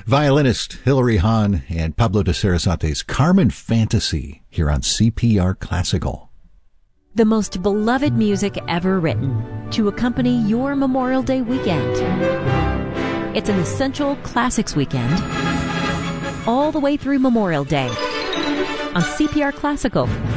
Violinist Hilary Hahn and Pablo de Sarasate's Carmen Fantasy here on CPR Classical. The most beloved music ever written to accompany your Memorial Day weekend. It's an essential classics weekend all the way through Memorial Day on CPR Classical.